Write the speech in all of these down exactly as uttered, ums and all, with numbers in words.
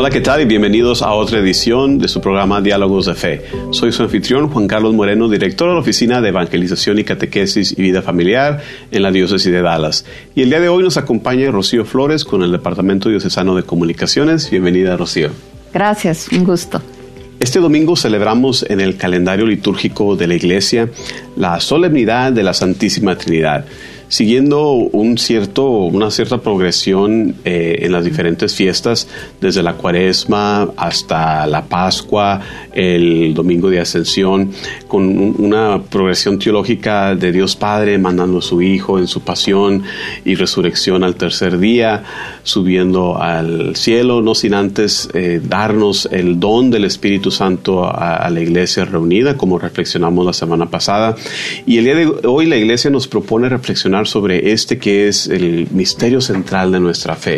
Hola, ¿qué tal? Y bienvenidos a otra edición de su programa Diálogos de Fe. Soy su anfitrión, Juan Carlos Moreno, director de la Oficina de Evangelización y Catequesis y Vida Familiar en la Diócesis de Dallas. Y el día de hoy nos acompaña Rocío Flores con el Departamento Diocesano de Comunicaciones. Bienvenida, Rocío. Gracias, un gusto. Este domingo celebramos en el calendario litúrgico de la Iglesia la solemnidad de la Santísima Trinidad, siguiendo un cierto, una cierta progresión eh, en las diferentes fiestas, desde la Cuaresma hasta la Pascua, el Domingo de Ascensión, con un, una progresión teológica de Dios Padre mandando a su Hijo en su pasión y resurrección al tercer día, subiendo al cielo, no sin antes eh, darnos el don del Espíritu Santo a, a la Iglesia reunida, como reflexionamos la semana pasada. Y el día de hoy la Iglesia nos propone reflexionar sobre este que es el misterio central de nuestra fe,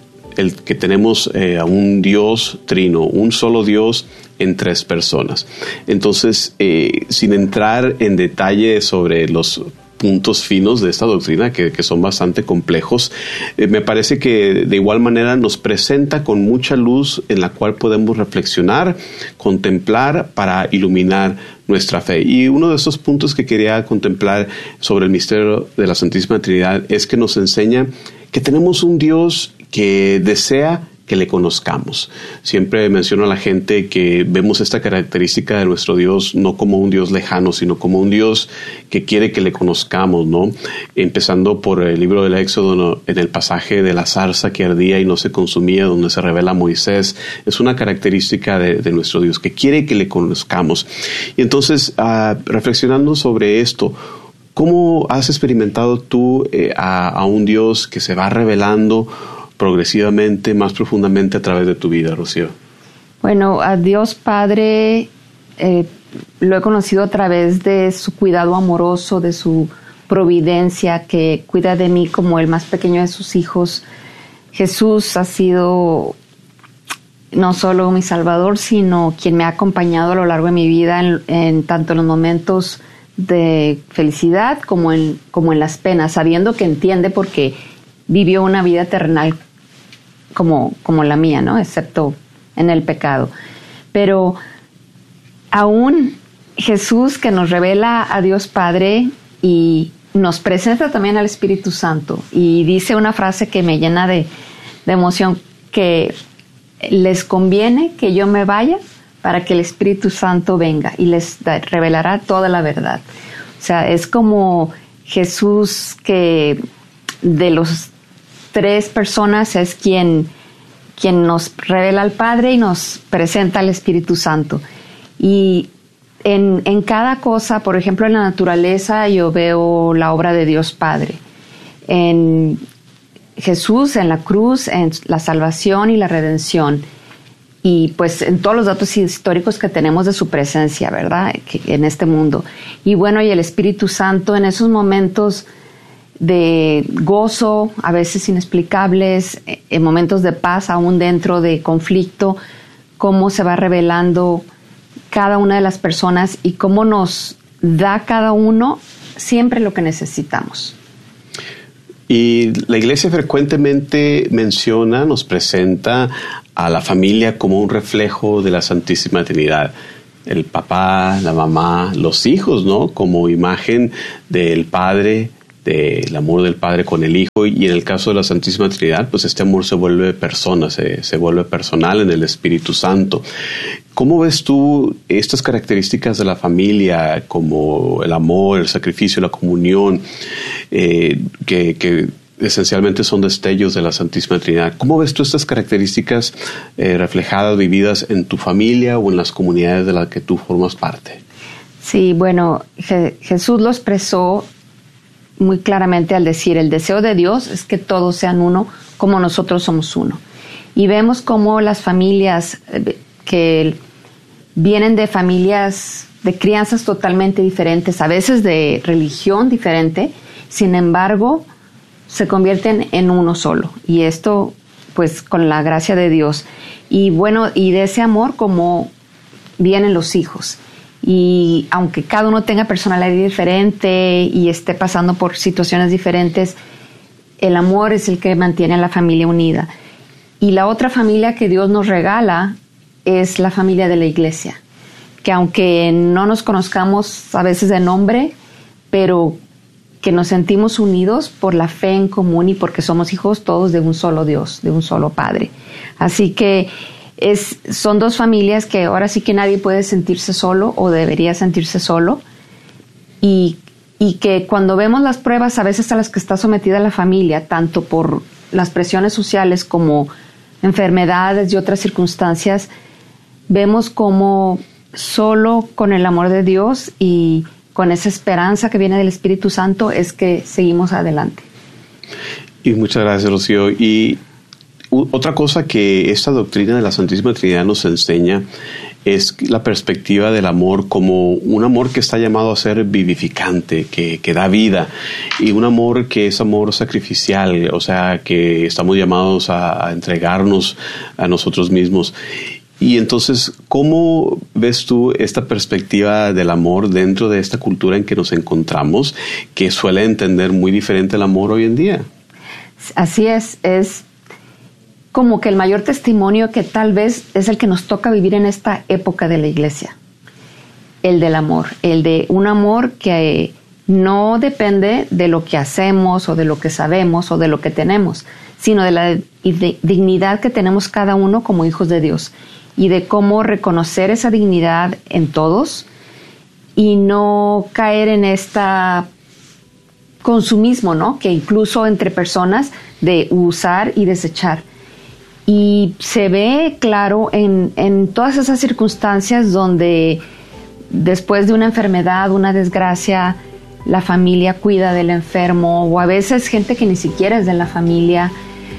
el que tenemos eh, a un Dios trino, un solo Dios en tres personas. Entonces, eh, sin entrar en detalle sobre los puntos finos de esta doctrina, que, que son bastante complejos, eh, me parece que de igual manera nos presenta con mucha luz en la cual podemos reflexionar, contemplar para iluminar nuestra fe. Y uno de esos puntos que quería contemplar sobre el misterio de la Santísima Trinidad es que nos enseña que tenemos un Dios que desea que le conozcamos. Siempre menciono a la gente que vemos esta característica de nuestro Dios no como un Dios lejano, sino como un Dios que quiere que le conozcamos, ¿no? Empezando por el libro del Éxodo, ¿no? En el pasaje de la zarza que ardía y no se consumía, donde se revela a Moisés. Es una característica de, de nuestro Dios, que quiere que le conozcamos. Y entonces, uh, reflexionando sobre esto, ¿cómo has experimentado tú eh, a, a un Dios que se va revelando progresivamente, más profundamente a través de tu vida, Rocío? Bueno, a Dios Padre eh, lo he conocido a través de su cuidado amoroso, de su providencia, que cuida de mí como el más pequeño de sus hijos. Jesús ha sido no solo mi Salvador, sino quien me ha acompañado a lo largo de mi vida, en, en tanto en los momentos de felicidad como en, como en las penas, sabiendo que entiende porque vivió una vida terrenal como, como la mía, ¿no? Excepto en el pecado. Pero aún Jesús, que nos revela a Dios Padre y nos presenta también al Espíritu Santo, y dice una frase que me llena de, de emoción, que les conviene que yo me vaya para que el Espíritu Santo venga y les da, revelará toda la verdad. O sea, es como Jesús que de los tres personas es quien, quien nos revela al Padre y nos presenta al Espíritu Santo. Y en, en cada cosa, por ejemplo, en la naturaleza, yo veo la obra de Dios Padre. En Jesús, en la cruz, en la salvación y la redención. Y pues en todos los datos históricos que tenemos de su presencia, ¿verdad? Que, en este mundo. Y bueno, y el Espíritu Santo en esos momentos de gozo, a veces inexplicables, en momentos de paz, aún dentro de conflicto, cómo se va revelando cada una de las personas y cómo nos da cada uno siempre lo que necesitamos. Y la Iglesia frecuentemente menciona, nos presenta a la familia como un reflejo de la Santísima Trinidad. El papá, la mamá, los hijos, ¿no? Como imagen del Padre, del amor del Padre con el Hijo, y en el caso de la Santísima Trinidad, pues este amor se vuelve persona, se, se vuelve personal en el Espíritu Santo. ¿Cómo ves tú estas características de la familia, como el amor, el sacrificio, la comunión, eh, que, que esencialmente son destellos de la Santísima Trinidad? ¿Cómo ves tú estas características eh, reflejadas, vividas en tu familia o en las comunidades de las que tú formas parte? Sí, bueno, Je- Jesús lo expresó muy claramente al decir, el deseo de Dios es que todos sean uno como nosotros somos uno. Y vemos cómo las familias que vienen de familias de crianzas totalmente diferentes, a veces de religión diferente, sin embargo, se convierten en uno solo. Y esto, pues, con la gracia de Dios. Y bueno, y de ese amor como vienen los hijos. Y aunque cada uno tenga personalidad diferente y esté pasando por situaciones diferentes, el amor es el que mantiene a la familia unida. Y la otra familia que Dios nos regala es la familia de la iglesia, que aunque no nos conozcamos a veces de nombre, pero que nos sentimos unidos por la fe en común y porque somos hijos todos de un solo Dios, de un solo Padre. Así que es, son dos familias que ahora sí que nadie puede sentirse solo o debería sentirse solo, y, y que cuando vemos las pruebas a veces a las que está sometida la familia, tanto por las presiones sociales como enfermedades y otras circunstancias, vemos como solo con el amor de Dios y con esa esperanza que viene del Espíritu Santo es que seguimos adelante. Y muchas gracias, Rocío. Y u- otra cosa que esta doctrina de la Santísima Trinidad nos enseña es la perspectiva del amor como un amor que está llamado a ser vivificante, que, que da vida, y un amor que es amor sacrificial, o sea, que estamos llamados a, a entregarnos a nosotros mismos. Y entonces, ¿cómo ves tú esta perspectiva del amor dentro de esta cultura en que nos encontramos, que suele entender muy diferente el amor hoy en día? Así es, es como que el mayor testimonio que tal vez es el que nos toca vivir en esta época de la iglesia, el del amor, el de un amor que no depende de lo que hacemos o de lo que sabemos o de lo que tenemos, sino de la dignidad que tenemos cada uno como hijos de Dios, y de cómo reconocer esa dignidad en todos y no caer en esta consumismo, ¿no? Que incluso entre personas de usar y desechar. Y se ve claro en, en todas esas circunstancias donde después de una enfermedad, una desgracia, la familia cuida del enfermo, o a veces gente que ni siquiera es de la familia,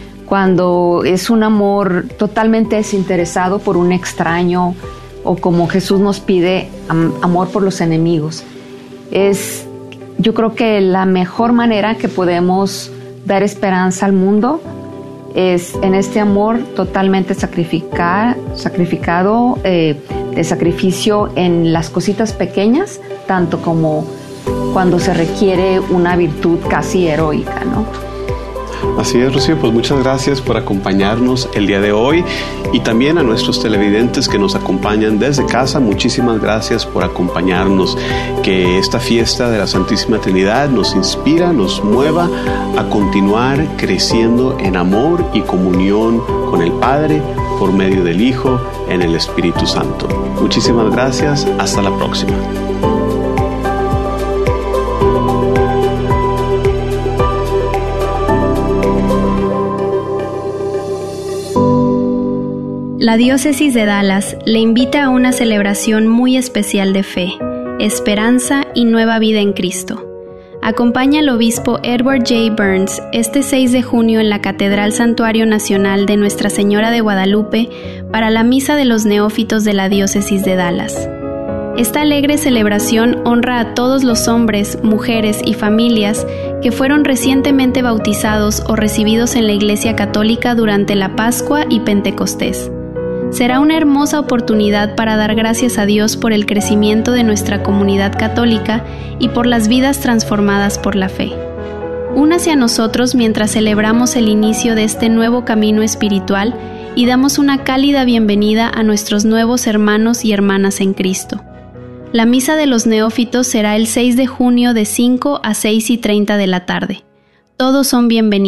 cuando es un amor totalmente desinteresado por un extraño, o como Jesús nos pide, am- amor por los enemigos. Es, yo creo que la mejor manera que podemos dar esperanza al mundo es en este amor totalmente sacrificar, sacrificado, eh, de sacrificio en las cositas pequeñas, tanto como cuando se requiere una virtud casi heroica, ¿no? Así es, Rocío, pues muchas gracias por acompañarnos el día de hoy, y también a nuestros televidentes que nos acompañan desde casa, muchísimas gracias por acompañarnos. Que esta fiesta de la Santísima Trinidad nos inspira, nos mueva a continuar creciendo en amor y comunión con el Padre por medio del Hijo en el Espíritu Santo. Muchísimas gracias, hasta la próxima. La Diócesis de Dallas le invita a una celebración muy especial de fe, esperanza y nueva vida en Cristo. Acompaña al obispo Edward J. Burns este seis de junio en la Catedral Santuario Nacional de Nuestra Señora de Guadalupe para la Misa de los Neófitos de la Diócesis de Dallas. Esta alegre celebración honra a todos los hombres, mujeres y familias que fueron recientemente bautizados o recibidos en la Iglesia Católica durante la Pascua y Pentecostés. Será una hermosa oportunidad para dar gracias a Dios por el crecimiento de nuestra comunidad católica y por las vidas transformadas por la fe. Únase a nosotros mientras celebramos el inicio de este nuevo camino espiritual y damos una cálida bienvenida a nuestros nuevos hermanos y hermanas en Cristo. La Misa de los Neófitos será el seis de junio de cinco a seis y treinta de la tarde. Todos son bienvenidos.